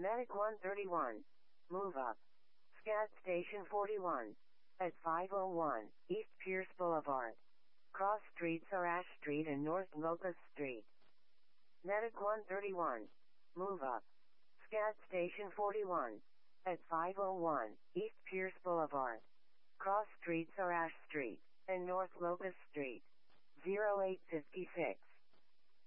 Medic 131. Move up. SCAD Station 41. At 501 East Pierce Boulevard. Cross streets are Ash Street and North Locust Street. Medic 131. Move up. SCAD Station 41. At 501 East Pierce Boulevard. Cross streets are Ash Street and North Locust Street. 0856.